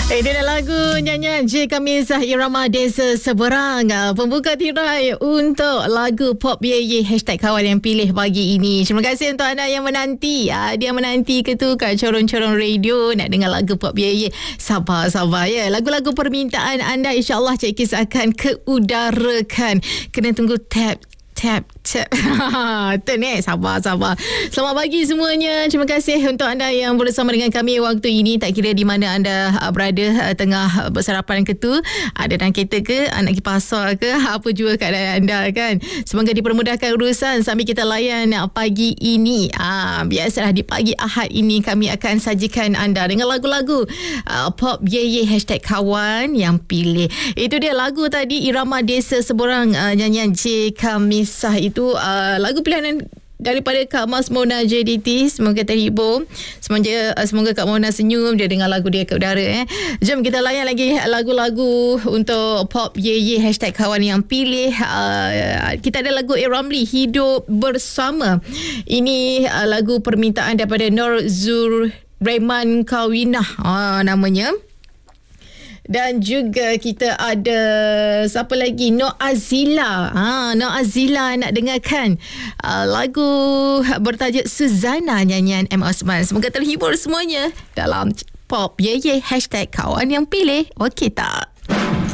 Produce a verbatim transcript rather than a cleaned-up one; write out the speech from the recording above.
Eh, dia dah lagu nyanyian J. Kamisah Irama Desa Seberang. Pembuka tirai untuk lagu Pop Ye Ye Hashtag Kawan yang pilih pagi ini. Terima kasih untuk anda yang menanti. Dia menanti ke tu kat corong-corong radio nak dengar lagu Pop Ye Ye. Sabar-sabar ya. Lagu-lagu permintaan anda insyaAllah Cik Kis akan keudarakan. Kena tunggu tab Tap, tap. Tu ni, sabar, sabar. Selamat pagi semuanya. Terima kasih untuk anda yang bersama dengan kami waktu ini. Tak kira di mana anda berada, tengah bersarapan ke tu, ada dalam kereta ke, nak pergi pasar ke, apa juga keadaan anda kan. Semoga dipermudahkan urusan sambil kita layan pagi ini. Ah, biasalah di pagi Ahad ini kami akan sajikan anda dengan lagu-lagu uh, Pop Ye Ye Hashtag Kawan yang pilih. Itu dia lagu tadi, Irama Desa Seberang, uh, nyanyian J. Kamisah. Sah itu uh, lagu pilihan daripada Kak Mas Mona J D T. Semoga terhibur. Semoga, uh, semoga Kak Mona senyum dia dengar lagu dia ke udara. Eh. Jom kita layan lagi lagu-lagu untuk Pop Ye Ye Hashtag Kawan yang pilih. Uh, kita ada lagu A. Ramli, Hidup Bersama. Ini uh, lagu permintaan daripada Nur Zuraiman Kawinah uh, namanya. Dan juga kita ada siapa lagi? Nok Azila. Ha, Nok Azila nak dengarkan uh, lagu bertajuk Suzana nyanyian M. Osman. Semoga terhibur semuanya dalam Pop Ye Ye Hashtag Kawan yang pilih. Okey tak?